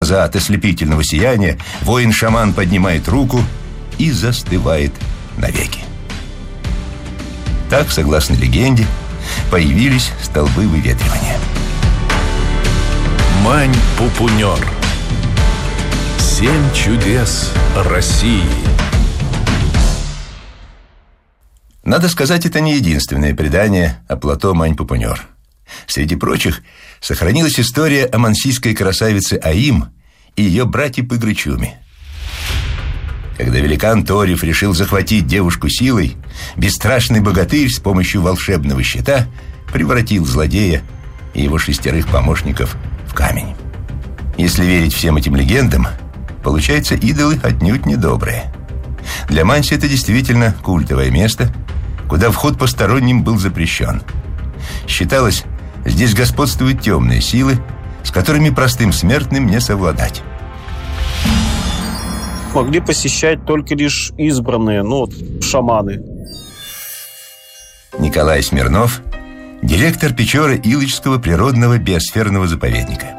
глаза от ослепительного сияния, воин-шаман поднимает руку и застывает навеки. Так, согласно легенде, появились столбы выветривания. Мань-Пупунер. 7 чудес России. Надо сказать, это не единственное предание о плато Мань-Пупунер. Среди прочих сохранилась история о мансийской красавице Аим и ее брате Пыгрычуме. Когда великан Торев решил захватить девушку силой, бесстрашный богатырь с помощью волшебного щита превратил злодея и его 6 помощников в камень. Если верить всем этим легендам, получается, идолы отнюдь недобрые. Для Манси это действительно культовое место, куда вход посторонним был запрещен. Считалось, здесь господствуют темные силы, с которыми простым смертным не совладать. Могли посещать только лишь избранные, шаманы. Николай Смирнов, директор Печора-Илочского природного биосферного заповедника.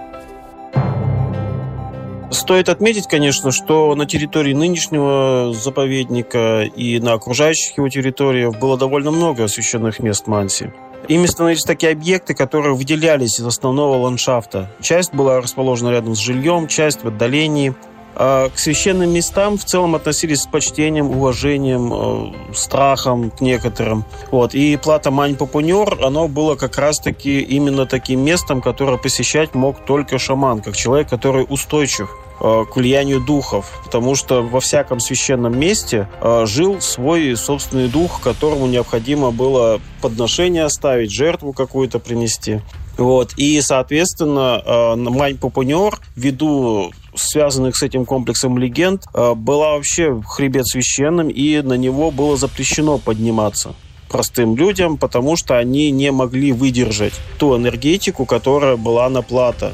Стоит отметить, конечно, что на территории нынешнего заповедника и на окружающих его территориях было довольно много священных мест Манси. Ими становились такие объекты, которые выделялись из основного ландшафта. Часть была расположена рядом с жильем, часть в отдалении. А к священным местам в целом относились с почтением, уважением, страхом к некоторым. И плато Мань-Пупунер, оно было как раз-таки именно таким местом, которое посещать мог только шаман, как человек, который устойчив к влиянию духов, потому что во всяком священном месте жил свой собственный дух, которому необходимо было подношение оставить, жертву какую-то принести. И, соответственно, Мань-Пупунер, ввиду связанных с этим комплексом легенд, была вообще хребет священным, и на него было запрещено подниматься простым людям, потому что они не могли выдержать ту энергетику, которая была на плато.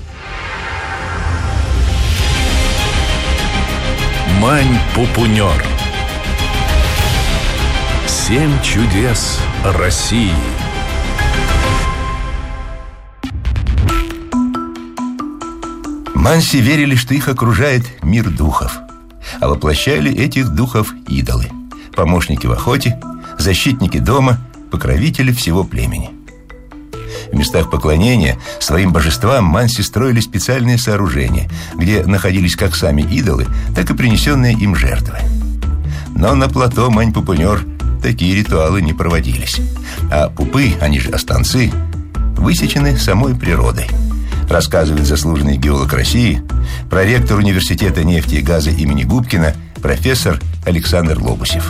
Мань-Пупунер. 7 чудес России. Манси верили, что их окружает мир духов, а воплощали этих духов идолы, помощники в охоте, защитники дома, покровители всего племени. В местах поклонения своим божествам Манси строили специальные сооружения, где находились как сами идолы, так и принесенные им жертвы. Но на плато Мань-Пупунер такие ритуалы не проводились, а пупы, они же останцы, высечены самой природой, рассказывает заслуженный геолог России, проректор университета нефти и газа имени Губкина, профессор Александр Лобусев.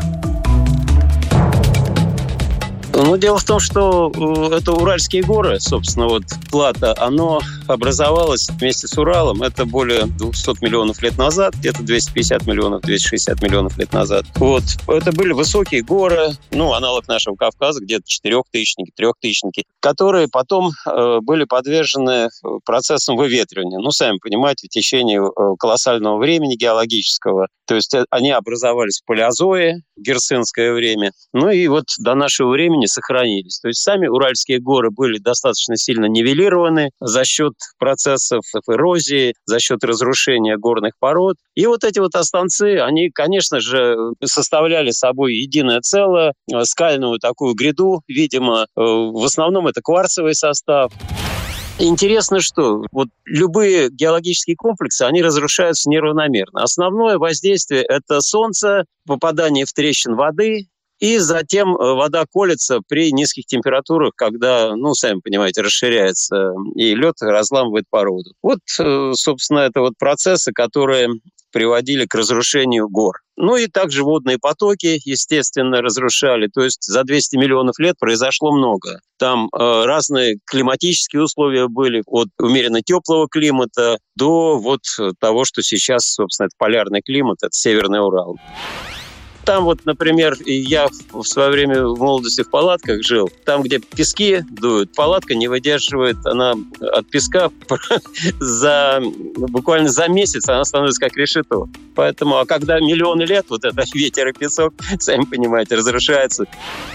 Дело в том, что это Уральские горы, собственно, плато, оно образовалось вместе с Уралом, это более 200 миллионов лет назад, где-то 250 миллионов, 260 миллионов лет назад. Это были высокие горы, аналог нашего Кавказа, где-то 4-тысячники, 3-тысячники, которые потом были подвержены процессам выветривания. Сами понимаете, в течение колоссального времени геологического. То есть они образовались в палеозое, герцинское время, и до нашего времени сохранились. То есть сами Уральские горы были достаточно сильно нивелированы за счет процессов эрозии, за счет разрушения горных пород. И эти останцы, они, конечно же, составляли собой единое целое, скальную такую гряду, видимо, в основном это кварцевый состав. Интересно, что любые геологические комплексы, они разрушаются неравномерно. Основное воздействие – это солнце, попадание в трещин воды, и затем вода колется при низких температурах, когда, сами понимаете, расширяется, и лед разламывает породу. Собственно, это процессы, которые приводили к разрушению гор. И также водные потоки, естественно, разрушали. То есть за 200 миллионов лет произошло много. Там разные климатические условия были, от умеренно теплого климата до того, что сейчас, собственно, это полярный климат, это Северный Урал. Там например, я в свое время в молодости в палатках жил. Там, где пески дуют, палатка не выдерживает, она от песка буквально за месяц она становится как решето. Поэтому, когда миллионы лет это ветер и песок, сами понимаете, разрушается.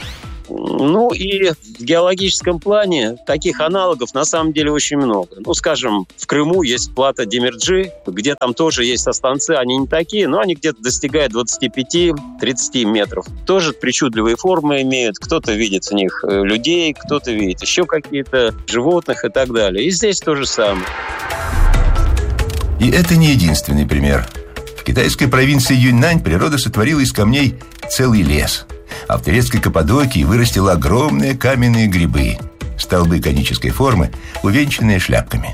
Ну и в геологическом плане таких аналогов на самом деле очень много. Ну, скажем, в Крыму есть плата Демирджи, где там тоже есть останцы, они не такие, но они где-то достигают 25-30 метров. Тоже причудливые формы имеют, кто-то видит в них людей, кто-то видит еще какие-то животных и так далее. И здесь то же самое. И это не единственный пример. В китайской провинции Юньнань природа сотворила из камней целый лес. А в турецкой Каппадокии вырастила огромные каменные грибы. Столбы конической формы, увенчанные шляпками.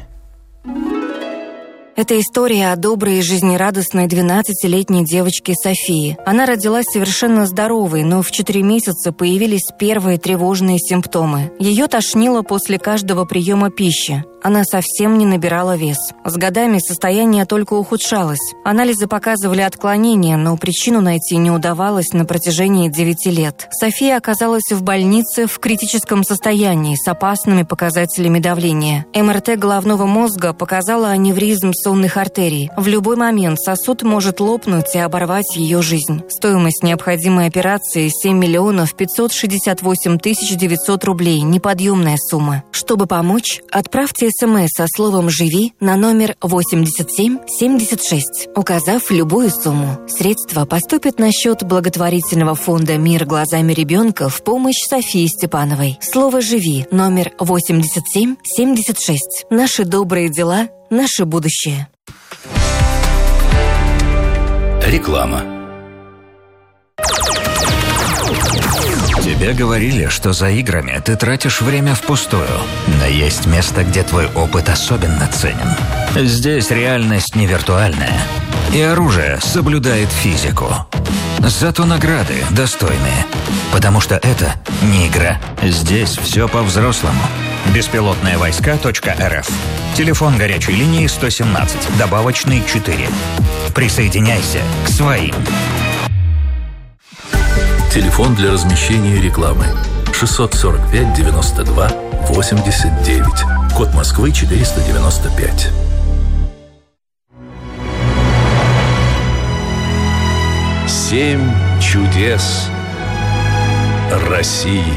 Это история о доброй и жизнерадостной 12-летней девочке Софии. Она родилась совершенно здоровой, но в 4 месяца появились первые тревожные симптомы. Ее тошнило после каждого приема пищи. Она совсем не набирала вес. С годами состояние только ухудшалось. Анализы показывали отклонения, но причину найти не удавалось на протяжении 9 лет. София оказалась в больнице в критическом состоянии с опасными показателями давления. МРТ головного мозга показала аневризм сонных артерий. В любой момент сосуд может лопнуть и оборвать ее жизнь. Стоимость необходимой операции 7 миллионов 568 тысяч 900 рублей. Неподъемная сумма. Чтобы помочь, отправьте СМС со словом «Живи» на номер 8776, указав любую сумму. Средства поступят на счет благотворительного фонда «Мир глазами ребенка» в помощь Софии Степановой. Слово «Живи» номер 8776. Наши добрые дела, наше будущее. Реклама. Тебе говорили, что за играми ты тратишь время впустую. Но есть место, где твой опыт особенно ценен. Здесь реальность не виртуальная. И оружие соблюдает физику. Зато награды достойные. Потому что это не игра. Здесь все по-взрослому. Беспилотные войска.рф. Телефон горячей линии 117, добавочный 4. Присоединяйся к своим. Телефон для размещения рекламы 645 92 89. Код Москвы 495. Семь чудес России.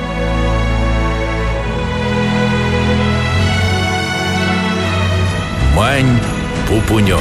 Мань-Пупунер.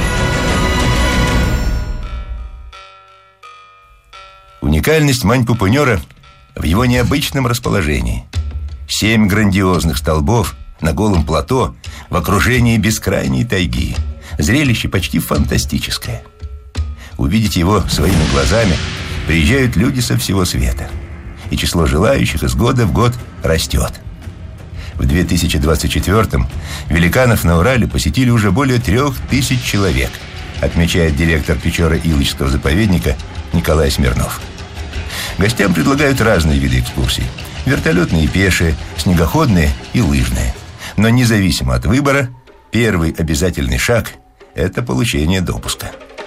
Уникальность Мань-Пупунера в его необычном расположении. 7 грандиозных столбов на голом плато в окружении бескрайней тайги. Зрелище почти фантастическое. Увидеть его своими глазами приезжают люди со всего света. И число желающих из года в год растет. В 2024-м великанов на Урале посетили уже более 3000 человек, отмечает директор Печора-Илочского заповедника Николай Смирнов. Гостям предлагают разные виды экскурсий. Вертолетные и пешие, снегоходные и лыжные. Но независимо от выбора, первый обязательный шаг – это получение допуска.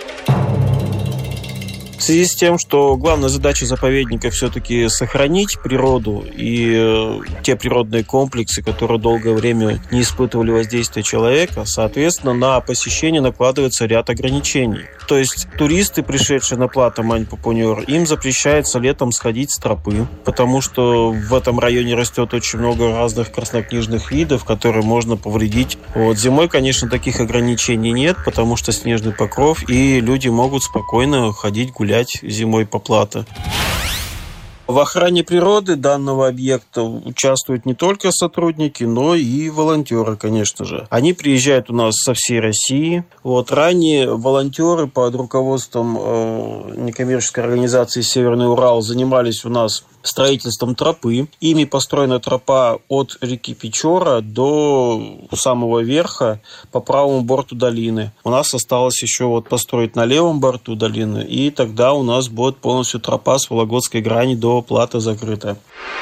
В связи с тем, что главная задача заповедника все-таки сохранить природу и те природные комплексы, которые долгое время не испытывали воздействия человека, соответственно, на посещение накладывается ряд ограничений. То есть туристы, пришедшие на плато Мань-Пупунер, им запрещается летом сходить с тропы, потому что в этом районе растет очень много разных краснокнижных видов, которые можно повредить. Зимой, конечно, таких ограничений нет, потому что снежный покров, и люди могут спокойно ходить гулять зимой по плато. В охране природы данного объекта участвуют не только сотрудники, но и волонтеры, конечно же. Они приезжают у нас со всей России. Ранее волонтеры под руководством некоммерческой организации «Северный Урал» занимались у нас строительством тропы. Ими построена тропа от реки Печора до самого верха по правому борту долины. У нас осталось еще построить на левом борту долины, и тогда у нас будет полностью тропа с Вологодской грани до плато закрыта.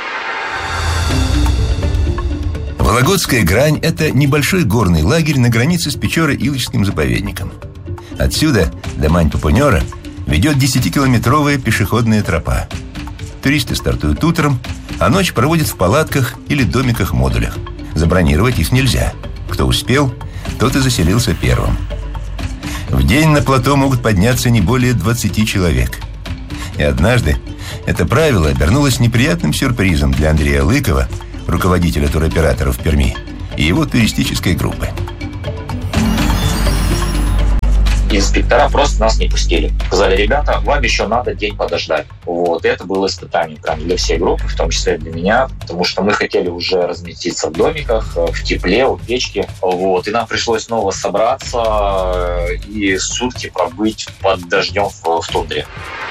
Вологодская грань – это небольшой горный лагерь на границе с Печора-Илочским заповедником. Отсюда до Мань-Пупунера ведет 10-километровая пешеходная тропа. Туристы стартуют утром, а ночь проводят в палатках или домиках-модулях. Забронировать их нельзя. Кто успел, тот и заселился первым. В день на плато могут подняться не более 20 человек. И однажды Это правило обернулось неприятным сюрпризом для Андрея Лыкова, руководителя туроператоров в Перми, и его туристической группы. Инспектора просто нас не пустили. Сказали: ребята, вам еще надо день подождать. Вот. И это было испытание прям для всей группы, в том числе для меня, потому что мы хотели уже разместиться в домиках, в тепле, у печки. Вот. И нам пришлось снова собраться и сутки пробыть под дождем в тундре.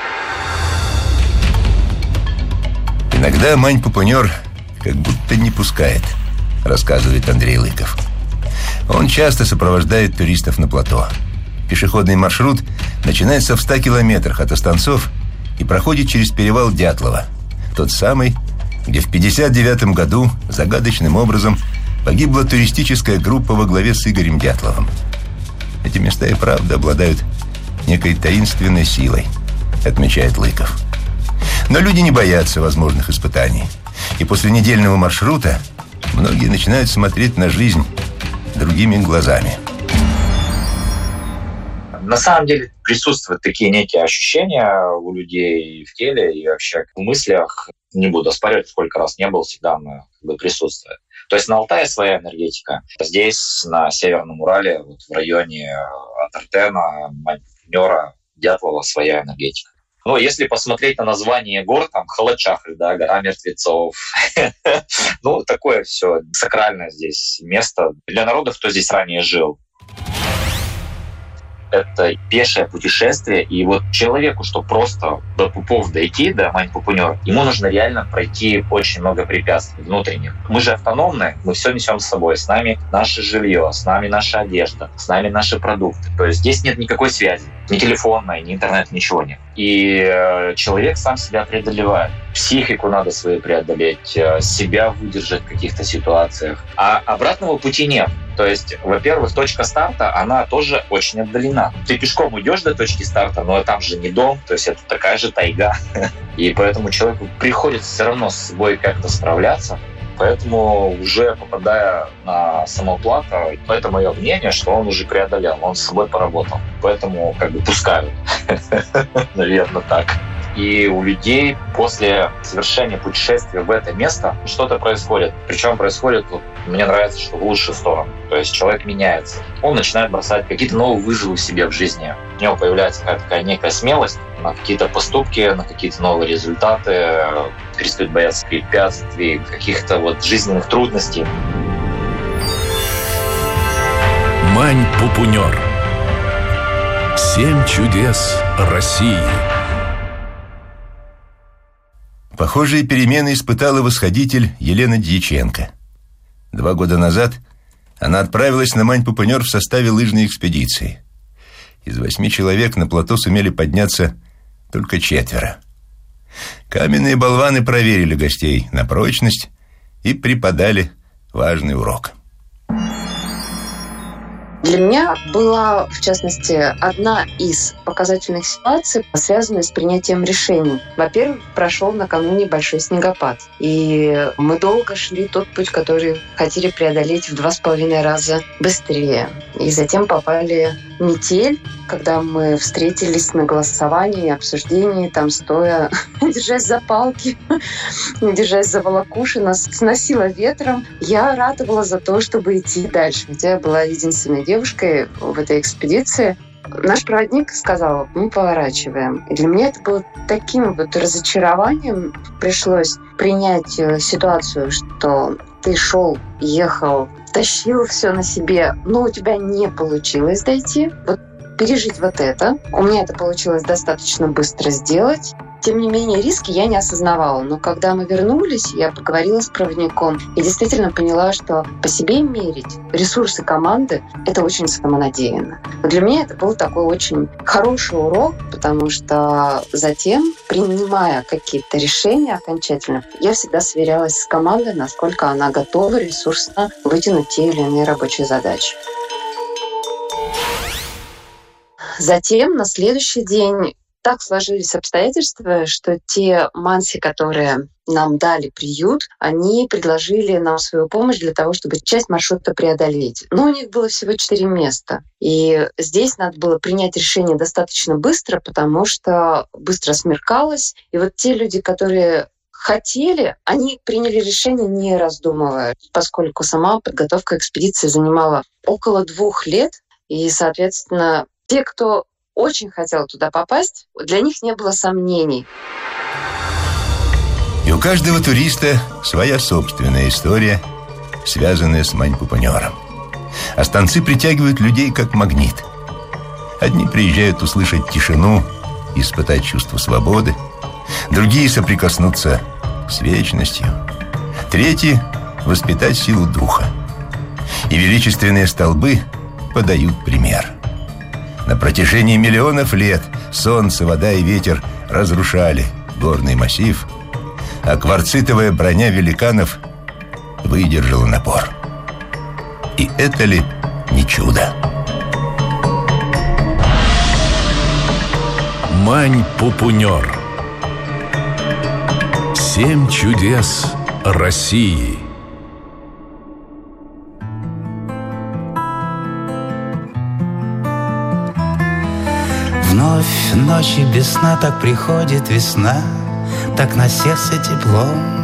Иногда Мань-Пупунер как будто не пускает, рассказывает Андрей Лыков. Он часто сопровождает туристов на плато. Пешеходный маршрут начинается в 100 километрах от Останцов и проходит через перевал Дятлова. Тот самый, где в 1959 году загадочным образом погибла туристическая группа во главе с Игорем Дятловым. Эти места и правда обладают некой таинственной силой, отмечает Лыков. Но люди не боятся возможных испытаний. И после недельного маршрута многие начинают смотреть на жизнь другими глазами. На самом деле присутствуют такие некие ощущения у людей в теле и вообще в мыслях. Не буду оспаривать, сколько раз не был, всегда она присутствует. То есть на Алтае своя энергетика. Здесь, на Северном Урале, вот в районе Атартена, Мань-Пупунера, Дятлова своя энергетика. Ну, если посмотреть на название гор, там Халачахль, да, гора мертвецов. Ну, такое все сакральное здесь место для народов, кто здесь ранее жил. Это пешее путешествие, и вот человеку, что просто до Пупов дойти, до Мань-Пупунера, ему нужно реально пройти очень много препятствий внутренних. Мы же автономные, мы все несем с собой. С нами наше жилье, с нами наша одежда, с нами наши продукты. То есть здесь нет никакой связи, ни телефонной, ни интернета, ничего нет. И человек сам себя преодолевает. Психику надо свою преодолеть, себя выдержать в каких-то ситуациях. А обратного пути нет. То есть, во-первых, точка старта, она тоже очень отдалена. Ты пешком идешь до точки старта, но там же не дом, то есть это такая же тайга. И поэтому человеку приходится все равно с собой как-то справляться. Поэтому уже попадая на самоплата, это мое мнение, что он уже преодолел, он с собой поработал. Поэтому пускают. Наверное, так. И у людей после совершения путешествия в это место что-то происходит. Причем происходит, мне нравится, что в лучшую сторону. То есть человек меняется. Он начинает бросать какие-то новые вызовы себе в жизни. У него появляется какая-то такая некая смелость на какие-то поступки, на какие-то новые результаты. Перестает бояться препятствий, каких-то жизненных трудностей. Мань-Пупунер. 7 чудес России. Похожие перемены испытала восходитель Елена Дьяченко. 2 года назад она отправилась на Мань-Пупунер в составе лыжной экспедиции. Из 8 человек на плато сумели подняться только 4. Каменные болваны проверили гостей на прочность и преподали важный урок. Для меня была, в частности, одна из показательных ситуаций, связанная с принятием решений. Во-первых, прошел накануне большой снегопад. И мы долго шли тот путь, который хотели преодолеть в 2,5 раза быстрее. И затем попали в метель, когда мы встретились на голосовании, обсуждении, там стоя, держась за палки, держась за волокуши, нас сносило ветром. Я ратовала за то, чтобы идти дальше. Хотя я была единственной девушкой в этой экспедиции. Наш проводник сказал: мы поворачиваем. И для меня это было таким разочарованием. Пришлось принять ситуацию, что ты шел, ехал, тащил все на себе, но у тебя не получилось дойти. Пережить это. У меня это получилось достаточно быстро сделать. Тем не менее, риски я не осознавала. Но когда мы вернулись, я поговорила с проводником и действительно поняла, что по себе мерить ресурсы команды – это очень самонадеянно. Для меня это был такой очень хороший урок, потому что затем, принимая какие-то решения окончательно, я всегда сверялась с командой, насколько она готова ресурсно вытянуть те или иные рабочие задачи. Затем, на следующий день, так сложились обстоятельства, что те манси, которые нам дали приют, они предложили нам свою помощь для того, чтобы часть маршрута преодолеть. Но у них было всего 4 места. И здесь надо было принять решение достаточно быстро, потому что быстро смеркалось. И вот те люди, которые хотели, они приняли решение, не раздумывая, поскольку сама подготовка экспедиции занимала около 2 лет. И, соответственно, те, кто очень хотел туда попасть, для них не было сомнений. И у каждого туриста своя собственная история, связанная с Мань-Пупунёром. А станцы притягивают людей как магнит. Одни приезжают услышать тишину, испытать чувство свободы, другие соприкоснуться с вечностью, третьи воспитать силу духа. И величественные столбы подают пример. На протяжении миллионов лет солнце, вода и ветер разрушали горный массив, а кварцитовая броня великанов выдержала напор. И это ли не чудо? Мань-Пупунёр. 7 чудес России. Вновь ночи без сна, так приходит весна, так на сердце тепло.